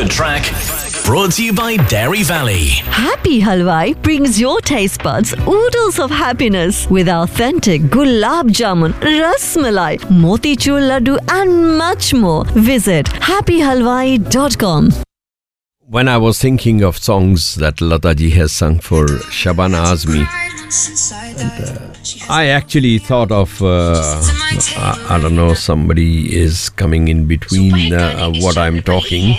The track brought to you by Dairy Valley. Happy Halwai brings your taste buds oodles of happiness with authentic gulab jamun, ras malai, motichur laddu and much more. Visit happyhalwai.com. When I was thinking of songs that Lata ji has sung for Shabana Azmi, I actually thought of, I don't know, somebody is coming in between what I'm talking.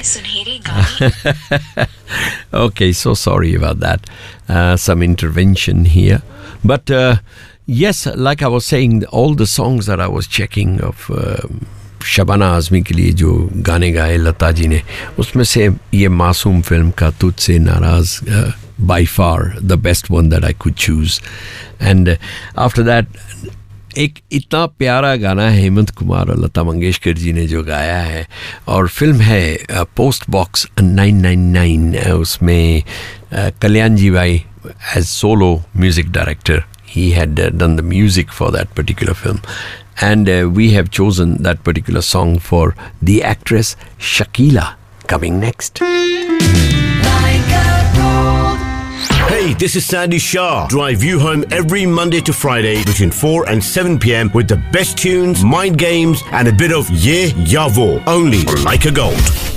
Okay, so sorry about that. Some intervention here. But yes, like I was saying, all the songs that I was checking of Shabana Azmi के लिए जो गाने गाए लता जी ने, उसमें से ये मासूम फिल्म का तुझसे नाराज़ by far the best one that I could choose. And after that, एक इतना प्यारा गाना हेमंत कुमार और लता मंगेशकर जी ने जो गाया है, और फिल्म है पोस्ट बॉक्स 999. उसमें कल्याण जी भाई as solo music director, he had done the music for that particular film. And we have chosen that particular song for the actress Shakila. Coming next. Hey, this is Sandy Shah. Drive you home every Monday to Friday between 4 and 7 p.m. with the best tunes, mind games, and a bit of Ye Yavo. Only on Like a Gold.